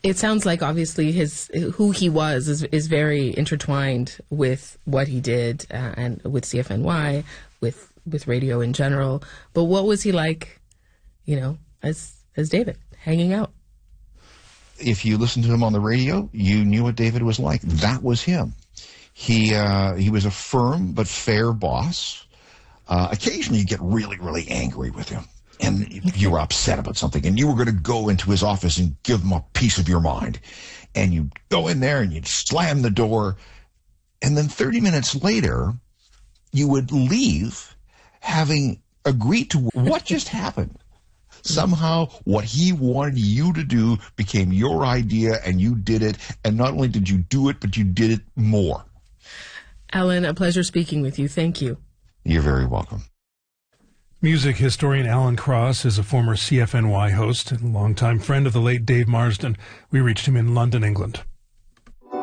It sounds like obviously who he was is very intertwined with what he did and with CFNY, with radio in general. But what was he like, as David, hanging out? If you listened to him on the radio, you knew what David was like. That was him. He was a firm but fair boss. Occasionally you get really, really angry with him. And you were upset about something, and you were going to go into his office and give him a piece of your mind. And you'd go in there and you'd slam the door. And then 30 minutes later, you would leave having agreed to what just happened. Somehow what he wanted you to do became your idea, and you did it. And not only did you do it, but you did it more. Alan, a pleasure speaking with you. Thank you. You're very welcome. Music historian Alan Cross is a former CFNY host and longtime friend of the late Dave Marsden. We reached him in London, England.